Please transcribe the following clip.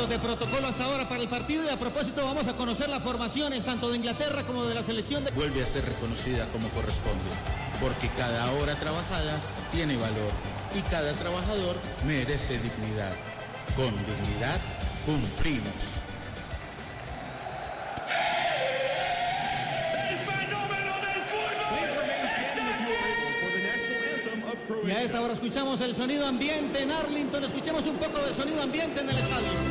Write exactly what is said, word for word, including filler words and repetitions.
Minutos de protocolo hasta ahora para el partido y a propósito vamos a conocer las formaciones tanto de Inglaterra como de la selección de... Vuelve a ser reconocida como corresponde, porque cada hora trabajada tiene valor y cada trabajador merece dignidad. Con dignidad cumplimos. Y a esta hora escuchamos el sonido ambiente en Arlington, escuchemos un poco de sonido ambiente en el estadio.